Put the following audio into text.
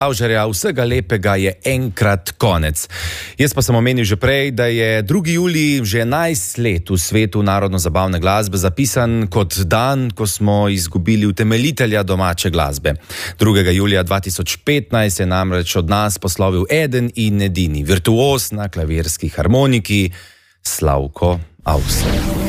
Avžarja, vsega lepega je enkrat konec. Jaz pa sem omenil že prej, da je 2. julij že 11 let v svetu narodno-zabavne glasbe zapisan kot dan, ko smo izgubili utemeljitelja domače glasbe. 2. julija 2015 je namreč od nas poslovil eden in edini virtuoz na klavirski harmoniki Slavko Avsenik.